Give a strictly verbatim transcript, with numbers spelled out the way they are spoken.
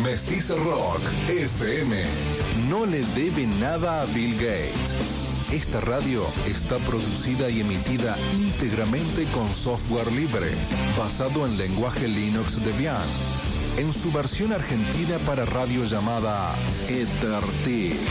Mestiza Rock F M. No le debe nada a Bill Gates. Esta radio está producida y emitida íntegramente con software libre, basado en lenguaje Linux Debian, en su versión argentina para radio llamada EtherTick.